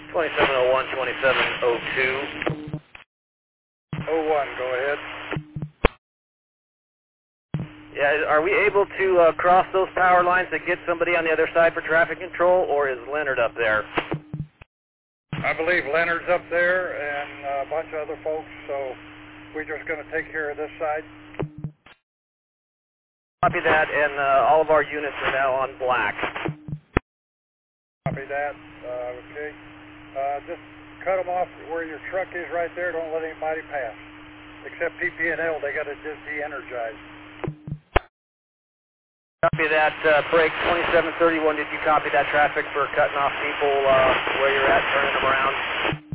2701, 2702. 01, go ahead. Yeah, are we able to cross those power lines to get somebody on the other side for traffic control, or is Leonard up there? I believe Leonard's up there and a bunch of other folks, so we're just going to take care of this side. Copy that, and all of our units are now on black. Copy that. Okay. Just cut them off where your truck is right there. Don't let anybody pass. Except PP&L, they got to just de-energize. Copy that. Break 2731, did you copy that traffic for cutting off people where you're at, turning them around?